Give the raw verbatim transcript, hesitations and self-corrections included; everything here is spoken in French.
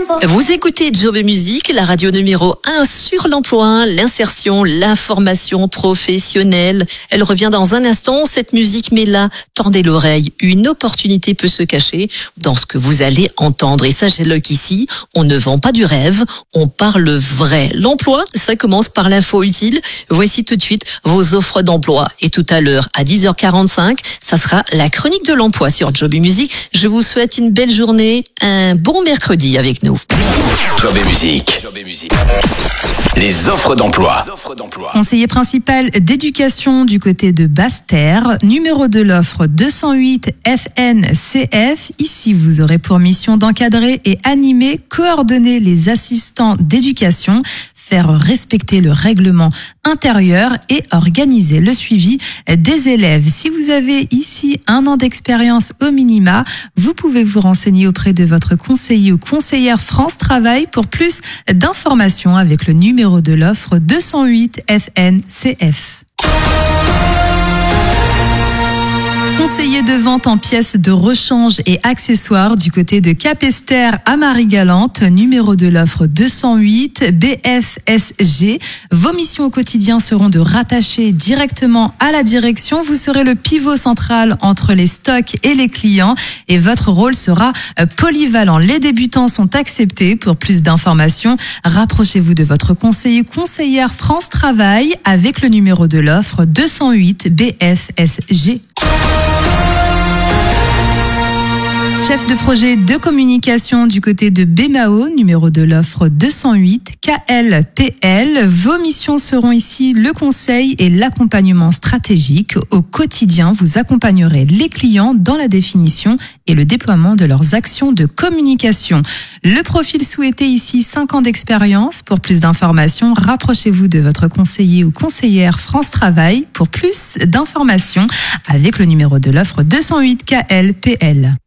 Vous écoutez Job et Musique, la radio numéro un sur l'emploi, l'insertion, la formation professionnelle. Elle revient dans un instant. Cette musique, mais là, tendez l'oreille. Une opportunité peut se cacher dans ce que vous allez entendre. Et sachez-le qu'ici, on ne vend pas du rêve, on parle vrai. L'emploi, ça commence par l'info utile. Voici tout de suite vos offres d'emploi. Et tout à l'heure, à dix heures quarante-cinq, ça sera la chronique de l'emploi sur Job et Musique. Je vous souhaite une belle journée, un bon mercredi avec nous. Job et Musique. Les offres d'emploi. Conseiller principal d'éducation du côté de Basse-Terre, numéro de l'offre deux cent huit F N C F. Ici, vous aurez pour mission d'encadrer et animer, coordonner les assistants d'éducation, faire respecter le règlement intérieur et organiser le suivi des élèves. Si vous avez ici un an d'expérience au minima, vous pouvez vous renseigner auprès de votre conseiller ou conseillère France Travail pour plus d'informations avec le numéro de l'offre deux cent huit F N C F. Conseiller de vente en pièces de rechange et accessoires du côté de Capesterre à Marie-Galante, numéro de l'offre deux cent huit B F S G. Vos missions au quotidien seront de rattacher directement à la direction. Vous serez le pivot central entre les stocks et les clients et votre rôle sera polyvalent. Les débutants sont acceptés. Pour plus d'informations, rapprochez-vous de votre conseiller ou conseillère France Travail avec le numéro de l'offre deux cent huit B F S G. Chef de projet de communication du côté de B M A O, numéro de l'offre deux cent huit K L P L. Vos missions seront ici le conseil et l'accompagnement stratégique. Au quotidien, vous accompagnerez les clients dans la définition et le déploiement de leurs actions de communication. Le profil souhaité ici, cinq ans d'expérience. Pour plus d'informations, rapprochez-vous de votre conseiller ou conseillère France Travail pour plus d'informations avec le numéro de l'offre deux cent huit K L P L.